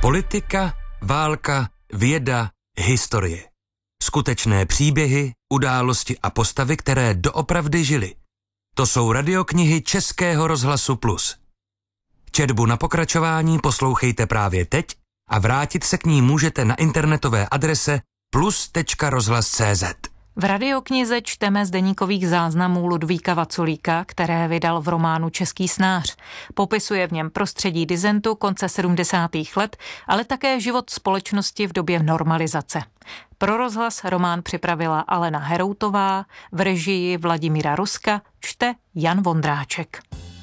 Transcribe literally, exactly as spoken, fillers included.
Politika, válka, věda, historie. Skutečné příběhy, události a postavy, které doopravdy žily. To jsou radioknihy Českého rozhlasu Plus. Četbu na pokračování poslouchejte právě teď a vrátit se k ní můžete na internetové adrese plus tečka rozhlas tečka cé zet. V radioknize čteme z deníkových záznamů Ludvíka Vaculíka, které vydal v románu Český snář. Popisuje v něm prostředí disentu konce sedmdesátých let, ale také život společnosti v době normalizace. Pro rozhlas román připravila Alena Heroutová, v režii Vladimíra Ruska čte Jan Vondráček.